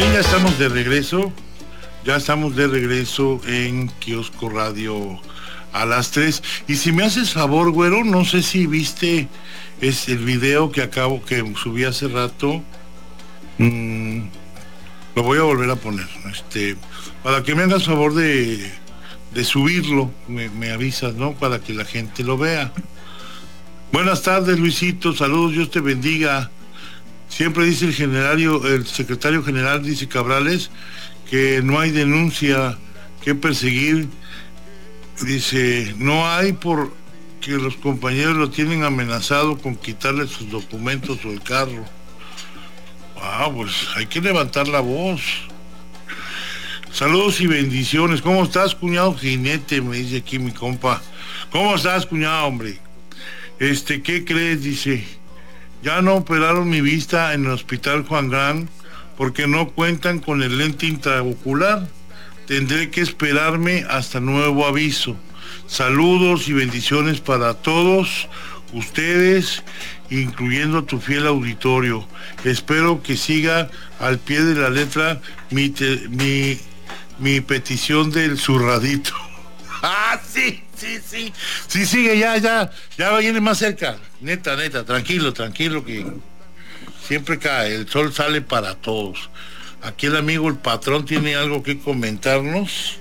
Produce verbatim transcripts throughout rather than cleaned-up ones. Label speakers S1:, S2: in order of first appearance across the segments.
S1: Bien, ya estamos de regreso. Ya estamos de regreso en Kiosco Radio a las tres. Y si me haces favor, güero, no sé si viste es el video que acabo, que subí hace rato. Mm, lo voy a volver a poner. Este, para que me hagas favor de, de subirlo, me, me avisas, ¿no? Para que la gente lo vea. Buenas tardes, Luisito. Saludos, Dios te bendiga. Siempre dice el generario, el secretario general, dice Cabrales, que no hay denuncia que perseguir. Dice, no hay porque los compañeros lo tienen amenazado con quitarle sus documentos o el carro. Ah, pues hay que levantar la voz. Saludos y bendiciones. ¿Cómo estás, cuñado jinete? Me dice aquí mi compa. ¿Cómo estás, cuñado, hombre? Este, ¿qué crees? Dice, ya no operaron mi vista en el hospital Juan Gran porque no cuentan con el lente intraocular. Tendré que esperarme hasta nuevo aviso. Saludos y bendiciones para todos ustedes, incluyendo tu fiel auditorio. Espero que siga al pie de la letra mi, te, mi, mi petición del zurradito. Ah, sí, sí, sí. Sí, sigue, ya, ya, ya viene más cerca. Neta, neta, tranquilo, tranquilo, que siempre cae, el sol sale para todos. Aquí el amigo, el patrón, tiene algo que comentarnos.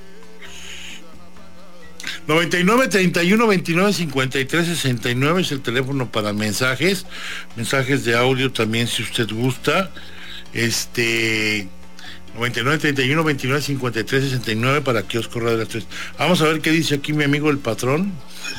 S1: noventa y nueve, treinta y uno, veintinueve, cincuenta y tres, sesenta y nueve es el teléfono para mensajes, mensajes de audio también si usted gusta. Este noventa y nueve, treinta y uno, veintinueve, cincuenta y tres, sesenta y nueve para Kiosco Radio de las tres. Vamos a ver qué dice aquí mi amigo el patrón.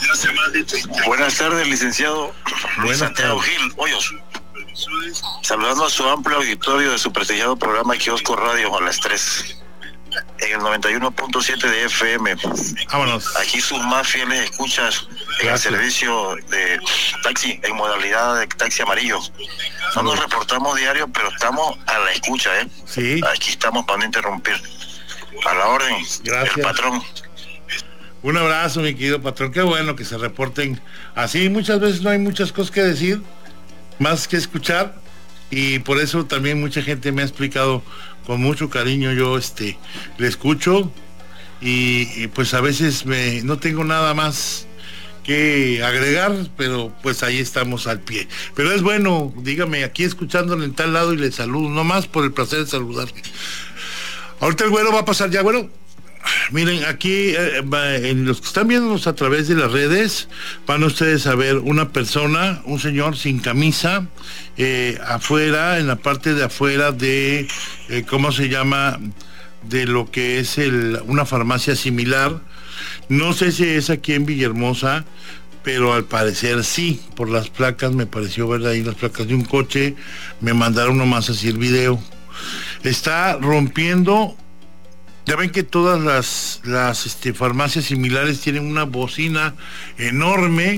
S2: Buenas tardes, licenciado
S1: Buenas
S2: Santiago
S1: tardes.
S2: Gil Hoyos. Saludando a su amplio auditorio de su prestigiado programa Kiosco Radio a las tres. En el noventa y uno punto siete de F M.
S1: Vámonos.
S2: Aquí sus más fieles escuchas en
S1: Gracias.
S2: el servicio de taxi, en modalidad de taxi amarillo. No nos reportamos diario, pero estamos a la escucha, ¿eh?
S1: Sí.
S2: Aquí estamos para no interrumpir. A la orden,
S1: Gracias.
S2: el patrón.
S1: Un abrazo, mi querido patrón. Qué bueno que se reporten así. Muchas veces no hay muchas cosas que decir, más que escuchar, y por eso también mucha gente me ha explicado con mucho cariño. Yo este le escucho y, y pues a veces me no tengo nada más que agregar, pero pues ahí estamos al pie. Pero es bueno, dígame, aquí escuchándole en tal lado y le saludo, nomás por el placer de saludarle. Ahorita el güero va a pasar ya, güero. Miren, aquí eh, en los que están viéndonos a través de las redes, van ustedes a ver una persona, un señor sin camisa, eh, afuera, en la parte de afuera de, eh, ¿cómo se llama? De lo que es el, una farmacia similar. No sé si es aquí en Villahermosa, pero al parecer sí, por las placas, me pareció ver ahí las placas de un coche, me mandaron nomás así el video. Está rompiendo. Ya ven que todas las, las este, farmacias similares tienen una bocina enorme,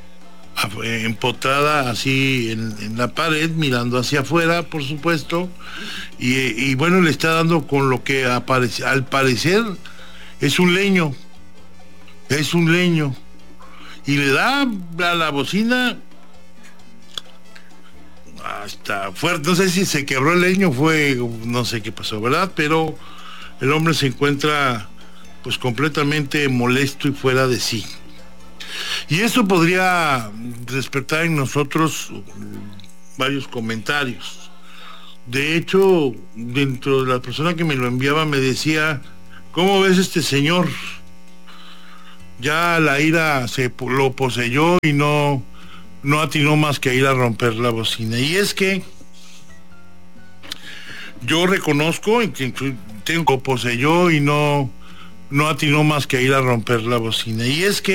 S1: empotrada así en, en la pared, mirando hacia afuera, por supuesto, y, y bueno, le está dando con lo que aparece, al parecer es un leño, es un leño, y le da a la bocina hasta fuerte. No sé si se quebró el leño, fue, no sé qué pasó, ¿verdad? Pero el hombre se encuentra pues completamente molesto y fuera de sí. Y eso podría despertar en nosotros varios comentarios. De hecho, dentro de la persona que me lo enviaba me decía, ¿cómo ves este señor? Ya la ira se lo poseyó y no, no atinó más que a ir a romper la bocina. Y es que yo reconozco que tengo poseyó y no, no atinó más que a ir a romper la bocina. Y es que